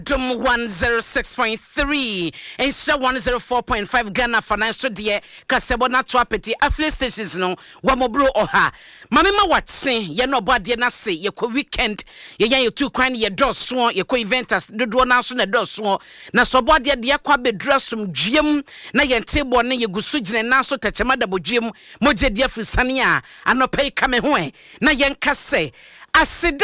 Dum 106.3 and 104.5 Ghana financial dear Casabona Twapeti affiliate stations no Wamobro oha Mamma Watson ye no body na say ye ko weekend ye two crying ye door swan ye ko eventers do national door swan na so body de kwa bedressum gym na ye table na ye gusu gine na so techemada bo gym moje de afrisane a anopai kame ho na ye nka say aseda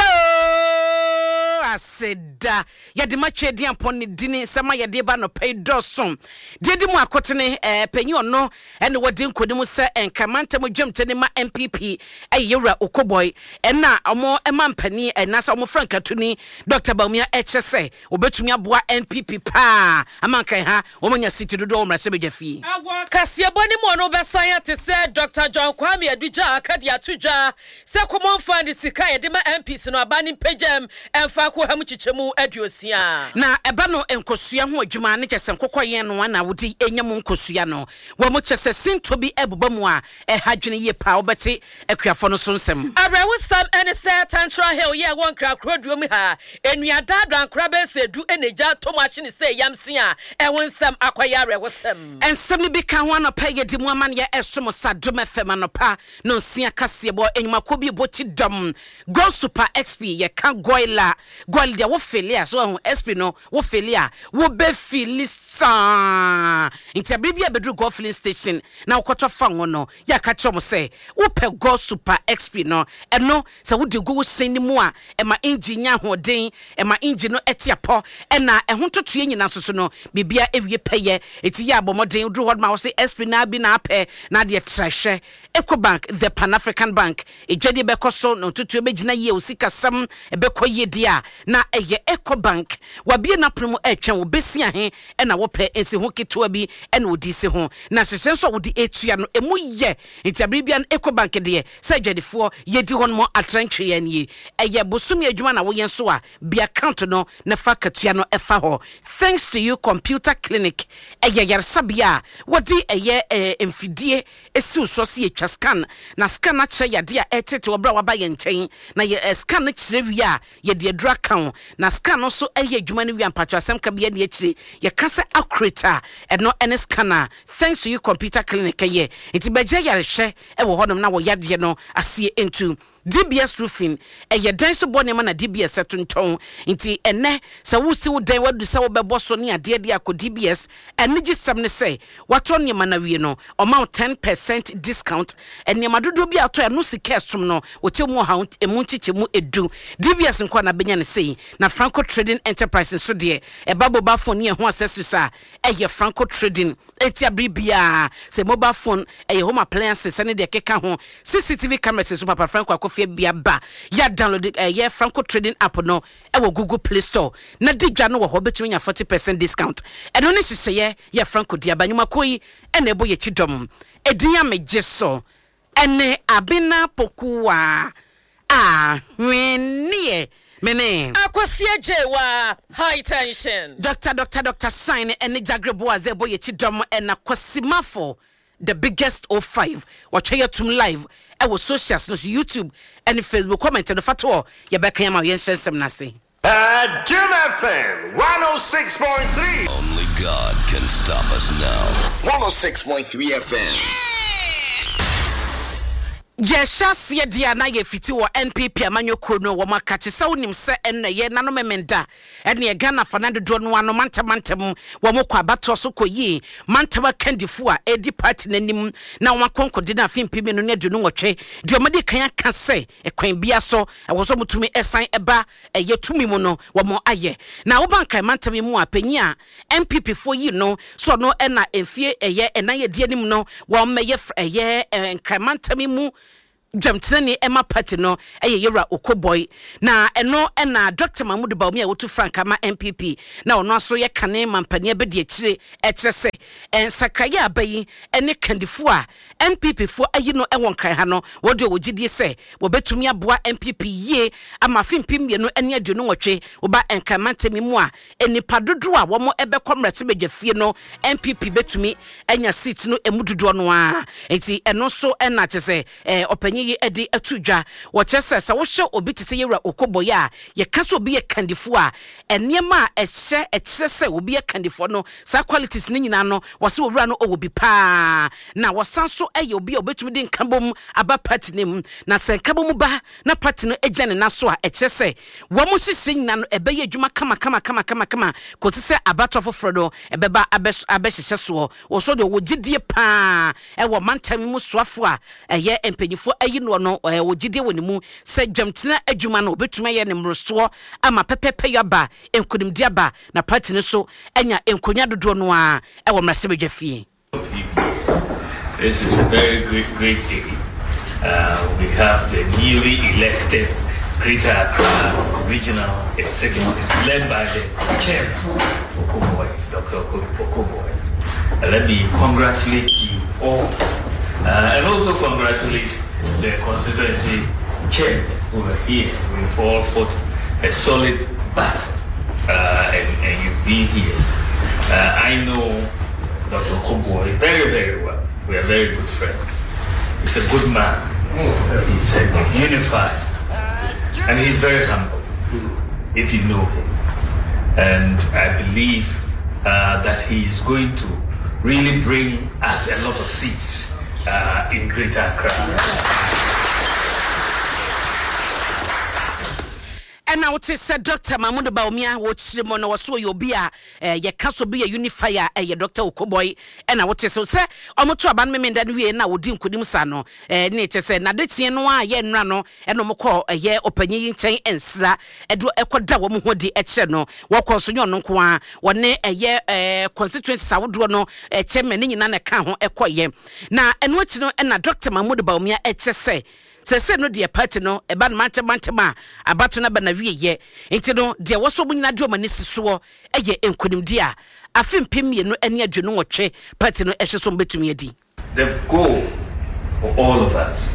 yadi mache di amponi dini sama yadi ba no pay dosom di mu akotene penyi ono ene wadi nkodimu se enkamanta mu dwemtene ma MPP ayewura okoboy ena omo emampani enasa omo frankatuni Dr. Bawumia echese obetumi aboa NPP pa amankan ha omo nya city dodo omra se bejafi kasia boni mo no besan ya te se Dr. John Kwame Aduja akadi atudwa se common fund sika yadi ma MPs no abani pejem emfa ko hamu chichemu aduosia na eba no enkosua ho adwuma ne kyese nkokoye no na wodi enyam nkosua no wo mo kyese sinto bi ebuba mu a ehadwene ye pa obeti akuafo no so nsem abrawo sam ene se Tantra Hill ye won kra kroduo mi ha enuada dankra be se du eneja tomachi ne se yamse a ewon nsem akwaya abrawo sam ensem ni bi ka ho na pa ye di mu amane ye esom sadom fm anopa no nsia kase bo enyumako bi boti dom go super XP ye kan goila dia wo felia so SP no wo felia wo be filisa intia bibia bedru go filling station na ukoto fa no ya ka kyo mo se wo pe go super XP no eno se wo de go seni mu a e ma engine nya hoden e ma engine no etiapo e na ehon totoye nyina soso no bibia ewie peye eti ya abomoden dru hod ma wo se SP na bi na ape na de trahwe Ecobank the Pan African Bank ejade be koso no totoye be gina ye osika sam e be koye dia na eye Ecobank wabie na premo etwen wo besi ahe e na wo pe ensi ho ketewa bi e na odi se ho na hyehyɛ wo di etua no emu ye ntiabribia Ecobank de se dwadefo ye di hon mo atrantwe ya nie eye bosumi adwuma na wo yen so a bi account no na fa ketua no efa ho thanks to you computer clinic eye yarsabia wodi eye emfidie esi usosi etwa scan na scan a kye yade a etete wo bra wa ba ye nkyɛn na ye scan no kyerɛ wi a ye de adura kan na scan no so eye adwuma no wi ampatwa asɛm ka bia ne akyire ye kasa accurate eno ene scanner thanks to you computer clinic ye enti bagye yarehwɛ e wo hodom na wo yade no asie entu DBS roofing eye dan so bɔ nema na DBS setonton nti ene sa wo si wo dan wadu sa wo bɛbɔ so ne ade ade akɔ DBS ene gi sam ne sɛ wato nema na wie no amount 10% discount enema dodo bi ato eno sika som no wote mu ha emu chiche mu edu DBS nkwa na benya ne sei na Franco Trading Enterprises so de e baboba phone ye ho accessories a eye Franco Trading etia bribia se mobile phone eye home appliances ene de keka ho CCTV cameras so papa Franco akofia bia ba ya download ye Franco Trading app no e wo Google Play Store na digwa no wo ho betumi nya 40% discount eno ne hyehyɛ ye Franco dia banyuma koyi ene ebo ye chidom edinya mejeso ene abina pokuwa hwenie mene akosia jewa high tension Dr. Sign ene jagrebo azebo ye chidom ena kwasimafo the biggest 05 watch here to live I was socials no YouTube and Facebook comment the fatwa ye beka yama yen shensem na se Jim FM 106.3 Only God can stop us now 106.3 FM Yeshas ye dia na ye fiti wo NPP amanyo krono wo makache sa wonim se enne ye nano memenda enne ye Ghana Fernando do no ano mantamantam wo mokwa bato so koyi mantaba kandifu a edi party nanim na wo akonko na afimpi me no ne du no nwotwe de o mede kan aka se ekwan bia so e wo so mutumi esan eba ye tumi mu no wo mo aye na wo bankan mantam mu apanyi a NPP fo yi no so no ena enfie eye ena ye die nim no wo meye eye enkramantam mu Jamtene Emma Party no yera okoboy na eno na Dr. Mahmoud Bawumia wotu Frank ama MPP na ono aso ye kane mampane be de akire ekyese ensakraye abayi ene kandifo a NPP fo ayi no ewon kran ha no wode wogidie se wo betumi aboa MPP ye ama fimpim ye no ene aduno nwotwe wo ba enkamantemi mu a enipa dodo a wo mo ebekomrete bedwafie no MPP betumi enya seat no emudodo no a enti eno so na kyese opanyi yi edi atudwa wo kyerɛ sɛ wo hye obi te sɛ yewura okoboy a ye kaso obi ye kandifo a enema a ɛhyɛ ɛkyerɛ sɛ obi ye kandifo no sa qualities ni nyina no wo se owura no owo bi pa na wo sanso ɛyɛ obi a obetumi de nkabom aba party nim na sɛ nkabom ba na party no egya ne naso a ɛkyerɛ sɛ wo mo hyehyɛ nyina no ɛbɛyɛ adwuma kama ko te sɛ abato foforo do ɛbɛba abɛhyehyɛ so wo so de wo gidie pa ɛwɔ mantam mu soafo a ɛyɛ empanyifo ayi no no wo gidie wɔ ne mu sɛ dwamtena adwuma no obetumi yɛ ne mroso ama pepepe yaba enkunimdi aba na party no so enya enkonya dodo no a ɛwɔ mrase bedwa fie. This is a very great day. We have the newly elected Greater Accra Regional Executive led by the chairman, Okoboy, Dr. Okoboy. Let me congratulate you all and also congratulate the constituency chairman who are here. We've all fought a solid battle and you've been here. I know Dr. Okoboy very well. We are very good friends. He's a good man. He's unified. And he's very humble, if you know him. And I believe that he is going to really bring us a lot of seats in Greater Accra. And I would say, Dr. Mahmoud Baumia, which the mono was so you'll be ye castle be a unifier, a Dr. Okoboy, and I would say so, sir. Omoto abandonment that we now would dim Kudimusano, nature said, Nadetian noa, yen rano, and omoko, a year opening chain and sla, Edo Equada woman who di etcheno, walk on Sonyon Qua, one a year constituency Saudrono, a chairman in an account, a quiet. Now, and what you know, and a Dr. Mahmoud Baumia, say. Se no de party no e ba mantema abato na ba na wieye enti no de wo so bunyina de o mani siso eye enkonimdi a afempem ye no ane adwenu wotwe party no ehye so mbetumi adi. The goal for all of us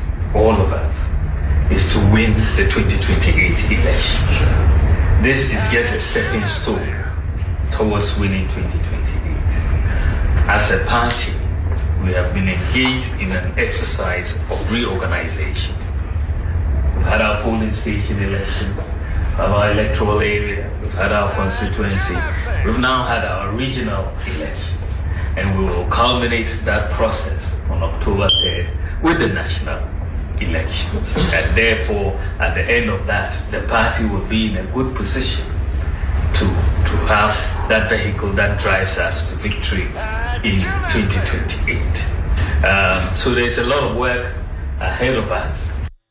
is to win the 2028 election. This is just a stepping stone towards winning 2028. As a party, we have been engaged in an exercise of reorganization. We've had our polling station elections, our electoral area, we've had our constituency, we've now had our regional elections, and we will culminate that process on October 3rd with the national elections. And therefore, at the end of that, the party will be in a good position to have that vehicle that drives us to victory in 2028. So there's a lot of work ahead of us.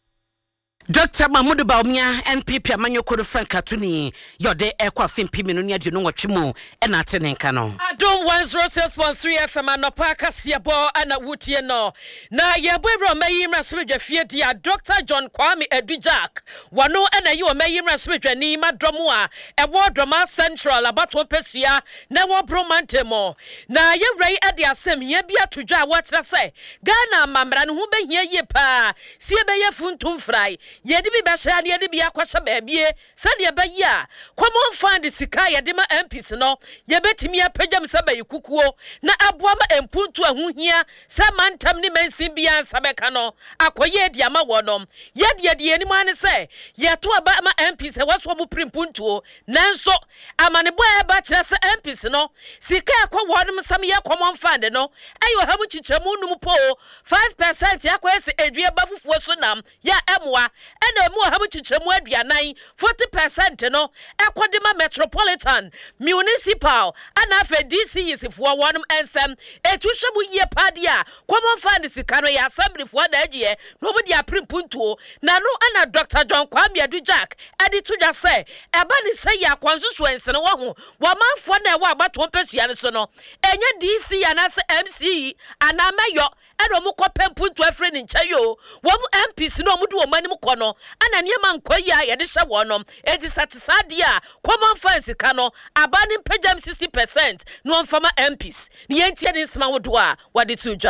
Dr. Mahmoud Baumia NPP amanyo kodo Frank Atuni yode ekwa fimpi minu ni adwunu watwemu ena atenenka no Adom 106.3 FM anopa kasiebo ana wutie no na yebo ebro mayi mrasebedwa fie dia Dr. John Kwame Edujak wano ena yi o mayi mrasebedwa ni madomo a ewo Doma Central abato pesua na wo bromantemo na ye rei ade asem ye bia todwa wakyerɛ sɛ Ghana mamra no ho behia ye pa sie beye funtum frai yedi bi behya ne yedi bi akwahye baabie sɛde ɛbɛyi a common fund sika yedi ma MPs no yebetimi apagam sɛ bayi kukuo na aboa ma empuntu ahohia sɛ mantam ne mansin bia nsabeka no akoye di ama wonom yedi ani ma ne sɛ yeto aba ma MPs waso mu primpuntuo nanso amanebo eba kyerɛ sɛ MPs no sika akɔ wonom sam ye common fund no ayo ha mu chichemu num po 5% akɔ ese edue bafufuo so nam ya emwa ena mu ha mu chichemu aduanan 40% no ekodema metropolitan municipal ana afa DC yisifuo wonom ensem etuhwemu ye padia common fund sika no ya assembly fo da agye no mu dia primpuntuo na no ana Dr. John Kwame Edujak edi to dwa say eba ni say ya kwansusu ensene wo ho wo manfo na ewa abato mpesua ne so no enye DC anase MC ana mayo eno mu kopempuntu afre ni nchayo wo mu MPs no mu de wo manim kɔ no ana niema nkoyi a ye de hye wonom edi satisade a common fund sika no abani pagam 60% no mfama MPs ni yentie ni nsema wodo a wade to dwa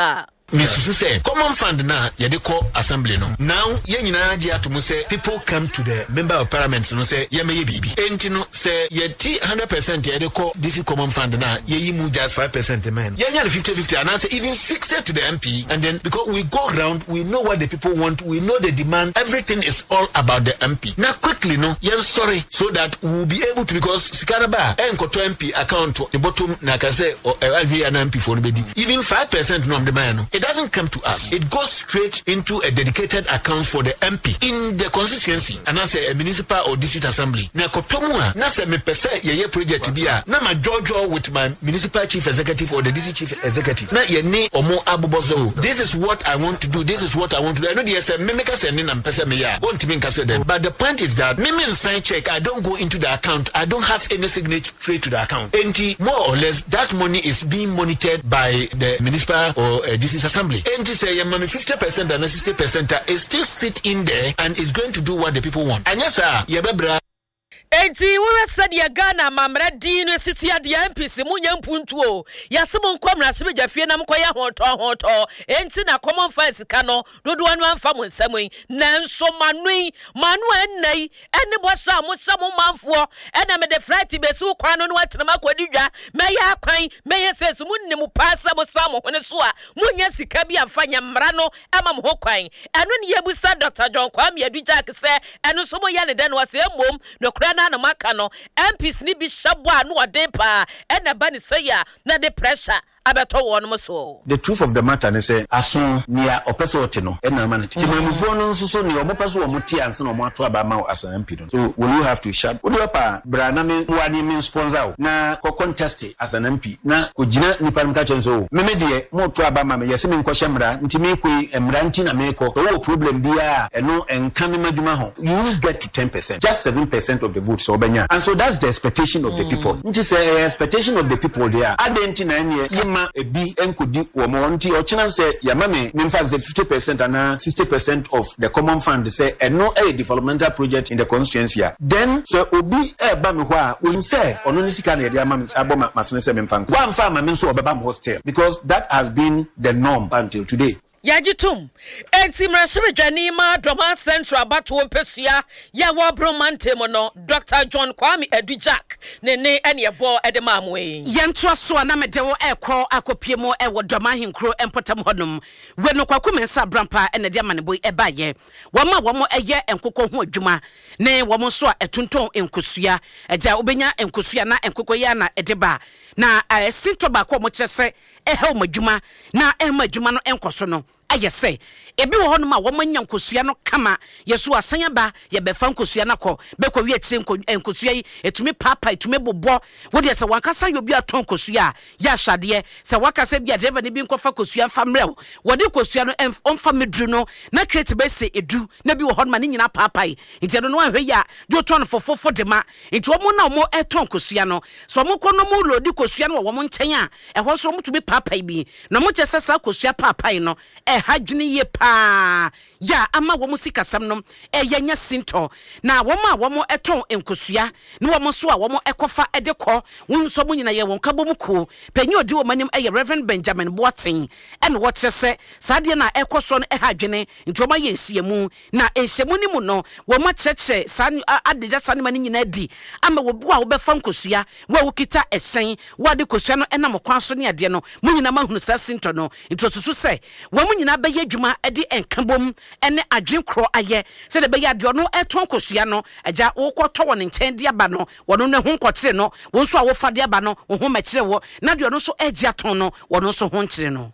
Misusu say common fund na yede call assembly no. Now ye nyina agye atomo say people come to the member of parliament no say ye meye bibi. Enti no say ye ti 100% yede call this common fund na ye yi mu just 5% man. Ye nya 50-50 and I say even 60 to the MP, and then because we go around, we know what the people want, we know the demand, everything is all about the MP. Now quickly no, yes sorry, so that we will be able to, because Sikaraba enkoto MP account the bottom na ka say an MP for even 5% no the man. It doesn't come to us. It goes straight into a dedicated account for the MP in the constituency, and I say a municipal or district assembly. Na kotomua na say me pese ye project bia na ma jojo with my municipal chief executive or the district chief executive. Na ye ne omo abubozo. This is what I want to do. This is what I want to do. I know the say me make us send na pese me ya. Won't me say them. But the point is that me sign check. I don't go into the account. I don't have any signature to the account. And more or less that money is being monitored by the municipal or district assembly. And say 50% and 60% is still sit in there and is going to do what the people want. And yes sir, yebebra. Enti we said ya Ghana mamra dino city ya di MPC munya mpuntuo ya simo nkomra sibe jafie na mkoya hoto enti na common files kano dodo anu amfa mo nsam nanso manui enai ene bosa mo samo manfo ena me de flight be su kwan no watena makodidwa meya kwan meye sesu munni mu pasa mo samo hone so a munya sika bi amfanya mra no ama mo kwan eno ne yebusa Dr. John Kwame Adujak se eno so mo ya ne den wase mom no kra na makano MPs ni bi shabwa no odepa ena ba ni seya na the pressure abeto won so. The truth of the matter is say aso nia opeso otino ena man timamufo no nso ne omopeso omuti anse no moato aba ma as an MP. So will you have to shut what up brana me wani me sponsor na ko contest as an MP na ko gina nipa nka chenso me de mo to aba ma me yese me nko hyemra ntimi koi emra nti na me ko so problem dia eno enka me madwuma ho you will get to 10%, just 7% of the votes so benya, and so that's the expectation of the people. Nti say expectation of the people there adenti na nye ma ebi enkodi wo mo nti o china say ya mame me say 50% and 60% of the common fund say no a developmental project in the constituency. Then so obi ba me ho a we say ono ni sika na ya mame aboma masene say me mfa one farm me so obeba mo hostel, because that has been the norm until today. Yajitum enti mrashebe dwani ma Drama Central Batu Mpesua ya wabro mantemo no Dr. John Kwame Adujak ne ene ebo edema amwe yentoa so na medewo ekọ akopiemo ewo Drama hinkro empotam hodum we no kwakumensa brampa ene de amanebo ebaye womo eye enkokọ ho adwuma ne womo so etonton enkosua eja obenya enkosua na enkokọ ya na edeba na sinto ba ko mo kyese ehe omadwuma na emadwuma no enkoso no ayese ebi wo hono ma wo manya nkosua no kama yeso asanya ba ye befa nkosua na ko bekọ wi akire nkosua yi etumi papa etumi bobọ wo de se wankasa yobi aton nkosua ya hwade se wakasa bi driver ne bi nkofa nkosua famrew wo de nkosua no onfa medru no na create be se edu na bi wo hono ma ne nyina papa yi nti no no ahwe ya jo ton fofofo de ma nti wo mo na mo eton nkosua no so mo ko no mo lo di nkosua no wo mo nchen a eho so mo tumi papa yi bi na mo kyesa sa nkosua papa yi no hajini ye pa ya ama wo musika samnom yanya sinto na wo eton enkosua ne wo so a wo ekofa edekọ wonso mo nyina ye won kabom ko panyi odi wo manim Reverend Benjamin Boaten en wo kyese sade na ekoso no hajene nti wo ma ye nsiemu na enhyemu ni mu no wo ma kyekye san adeja san mani nyina di ama wo bo a wo befa nkosua wo kita esen wo de kosua no enam kwan so ne ade no mo nyina ma hunu sa sinto no nti osusu se wo mo nyina beye dwuma edi enkabom ene adwenkro aye se de beye ade no eton kosua no agya wo kwoto won nchen de aba no wono ne ho nkwokyere no wo so a wo fa de aba no wo ho mekire wo na de no so agya ton no wono so ho nkire no.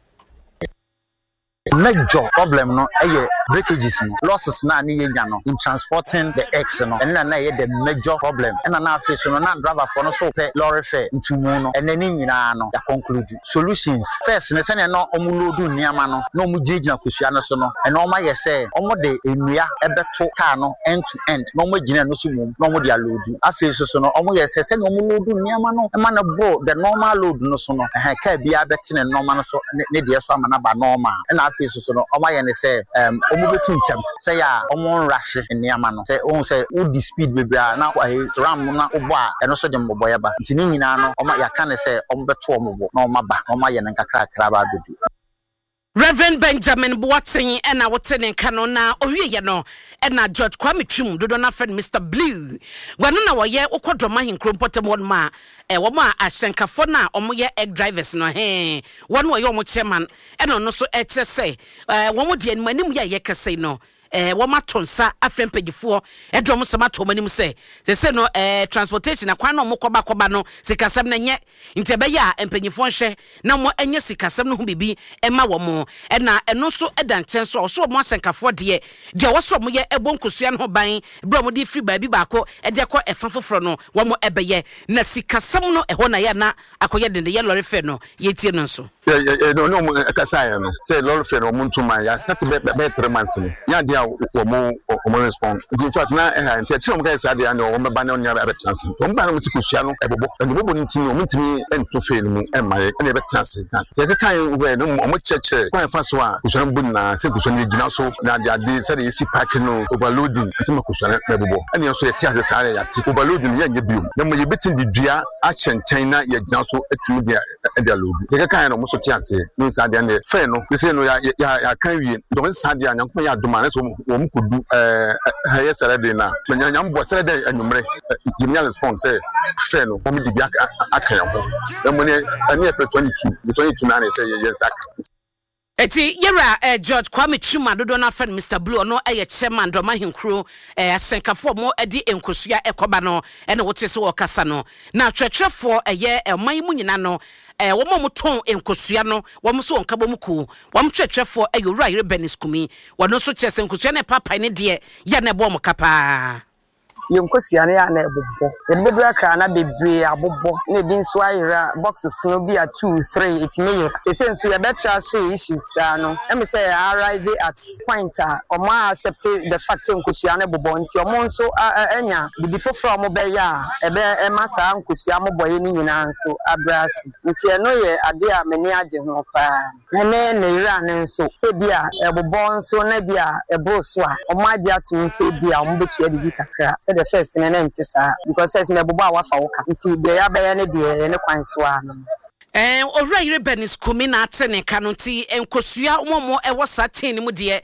Major problem no breakages no losses na ni yenya no in transporting the eggs no and na the major problem and na face no na driver for no so pay lorry fare ntumu no and ni nyina no ya conclude solutions first ne se no omulodu niama no na omu gina kosua no so no and o ma ye say omu de enua ebeto car no end to end na omu gina no so mum na omu de loadu afase so no omu ye say se no omulodu niama no e ma na bo the normal load no so no car bia betine normal no so ne de so ama na ba normal and so no omaye ne say omu betuntam say ya omu rush niama no say on say wo di speed bebra na ram na obo a eno so de mbobo ya ba ntini nyina no oma ya ka ne say omu beto omu bo na oma ba oma ye ne nkakra kra ba bedu Reverend Benjamin Boateng and I was saying Canona or you know and George Kwame Twum do not friend Mr. Blue. When no ye o kwadroma hin krompota one ma woma ashenkafo na omo ye egg drivers no he one way omo chairman and no so eche say one mo de animanim ye kase no woma tonsa afrem pagifo edom sama to manim say no transportation akwan no mo koba no sikasem na nye ntebe ya empanyifo nhwe na mo enye sikasem no ho bibi ema wo mo na eno so edan chen so mo asenkafo de woso mo ye ebonkusua no ban bro mo di free baabi baako de kɔ efa foforo no wo mo ebeye na sikasem no ɛhɔ na ya na akoye de ye lorry fare no ye tie no so no akasa ya no say lorry fare no muntuma ya start be 3 months no ya dia omo respond in fact na ntia chiro mo ga sa dia no wo meba na onya be chance wo mba na mo sikusua no ebobo ebobo ntini wo ntimi ento fe no mu emaye na be chance ye kan we no mo cheche kwa fa so a kusua bu na se kusua ni gina so na dia de say the park no overloading ntimi kusua na ebobo ene so ye tia se sare ya ti overloading ya nye biom na mo ye betin di dua a chenchen na ye gina so etimi dia dia load ye kan no mo so tia se ni sa dia ne fe no se no ya kan wi do sa dia nyankoma ya doma na so wo kudu haye Saturday na nyanyam bo Saturday anumre gimnya response say fe no mo di bia akaya ho na mo ne ani e 22 na say yes ak eti yera George Kwame Twum dodo na friend Mr. Blue no chairman Doma Hinkro asenkafo mo edi enkosua ekoba no ene wote se wo kasa no na twetwefo man mu nyina no wo mo ton enkosua no wo mo so nkabo mu ku wo mo twetwefo ayura yire benis kumi wo no so chese enkosua ne papa ne de ya na bo mo kapa Yonkosia na ya na ebobbo ebedu aka na bebre abobbo na bi nso ayira boxes no bi a 2 3 itime esenso ya betra share issues no em say arrive at point omo accept the fact nkosia na bobbo nti omo nso anya bibi foforo omo be ya ebe emasa nkosia mo boye ni nyina nso abrasi nti eno ye ade a meni age ho pa ne na ira ne nso se bia ebobbo nso na bia eboso a omo age atu se bia omo betua bibi kakra the first in an empty because first me bubu awafa woka nti de ya baya ne de ne kwan so ano owura yire benis kumi na atene kanu nti enkosua omomo ewo sa chain mu de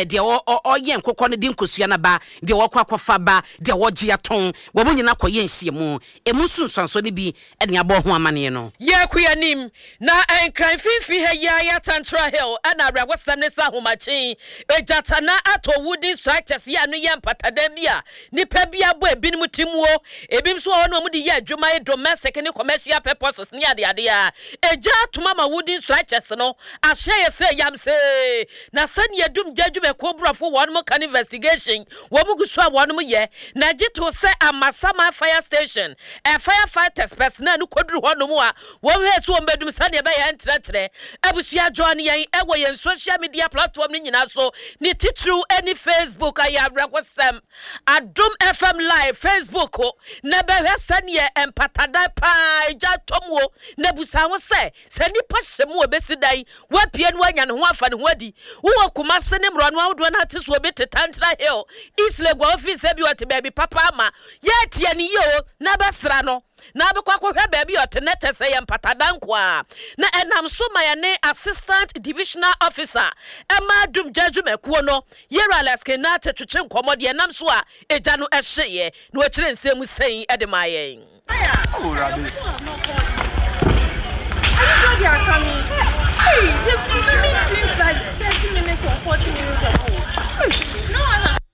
oye nkokɔ ne de nkosua na ba de wakwafa ba de wogie aton wo nyina kɔye nhyiemu emu sunsanso ne bi ene abo ho amane no ye kuyanim na enkran fifi ha ya Tantra Hill ana rawasam ne sa homachi ejata na ato wooden structures ya no ye mpatada bia nipa bia bo ebinum timuo ebim so ho no mu de ye adwuma domestic ne commercial purposes ne ade ya eja tuma ma wooden structures no ahye ye say yam say na san ye dum jadwuma ko brafo won mo kan investigation wo mu gusu a won mo ye na gito say amasama fire station firefighters personnel no kodru hono mu a wo we so mbedum san ye be ye entretre abusua join ye ewo ye social media platform ni nyina so ni titru any Facebook ayabrakosem Adom FM live Facebook na be hwesan ye empatada pa eja tomwo na busa wo se nipa hyemu obesidai wapie no anya ne ho afa ne ho adi wo kuma se ne mro no awodo na ate so obete Tantra Hill East Lagos office bi wote baby papa ama ye tie ne yo na besra no na abekwa hwe baby ote nete se ye mpatada nkwa na enam so mayane assistant divisional officer Emma Dum Jadwumekuo no yera laske na tetwetwe nkomo de enam so a eja no ehye na wo kire nsem sen ede mayen They are coming. Hey, the meeting seems like 30 minutes or 40 minutes ago. No,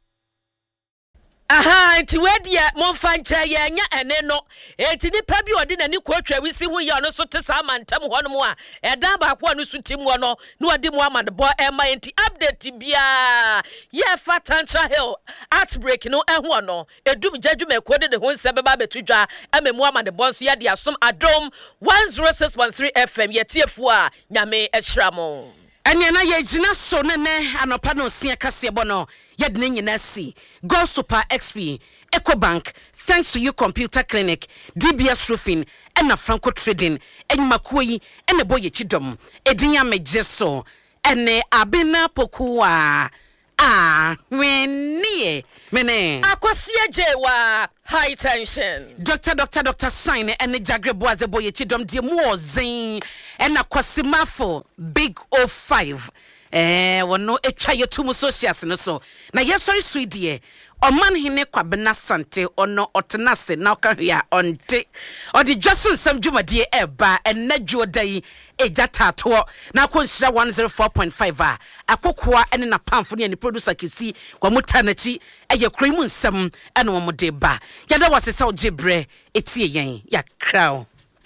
aha nti wedia monfancha ye nya ene no enti nipa bi odi na ni kwatwa wisi hu ye no so te sa mantam ho no mu a eda ba ko no sutim ho no na odi mu amade bo ema enti update bia ye fa Tantra Hill outbreak no eho no edum Jadwumekuo de ho nse beba betudwa amemu amade bo so ye de asom Adom 106.3 FM ye tiefo a nyame ehiramo ene na ye gina so ne anopa no sia kase bono yed ne nyina si Go Super XP EcoBank thanks to you computer clinic DBS roofing and Franco trading enyimakuo yi ene boye chidom edinya mejeso ene abena pokua When Mene Akosia Jewa high tension. Doctor Sign and the Jagreboise boy chidom de more zing and a Quasimafo big 05. No a chaya tumu socias no so. Na yes, sorry, sweet dear. O man hine kwabena sante or no otanase now can ya on te or the Jason Sam Juma dear eba and Nedjo day a jata to now consider 104.5 a cocoa and in a pamphony and the producer can see Wamutanachi a your cream some and one more day ba. Yada was a South Jibre, it's ye ya crow.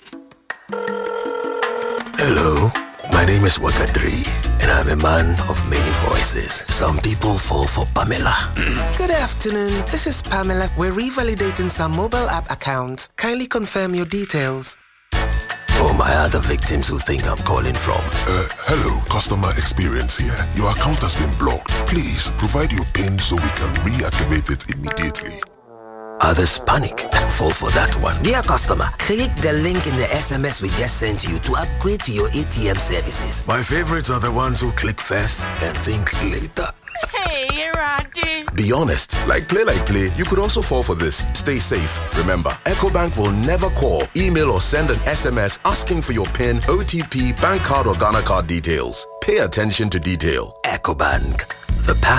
Hello, my name is Wakadri, and I'm a man of many voices. Some people fall for Pamela. Good afternoon, this is Pamela. We're revalidating some mobile app accounts. Kindly confirm your details. For my other victims who think I'm calling from. Hello, customer experience here. Your account has been blocked. Please provide your PIN so we can reactivate it immediately. Others panic and fall for that one. Dear customer, click the link in the SMS we just sent you to upgrade to your ATM services. My favorites are the ones who click first and think later. Hey, Roddy. Be honest. Like play, you could also fall for this. Stay safe. Remember, EcoBank will never call, email, or send an SMS asking for your PIN, OTP, bank card, or Ghana card details. Pay attention to detail. EcoBank. The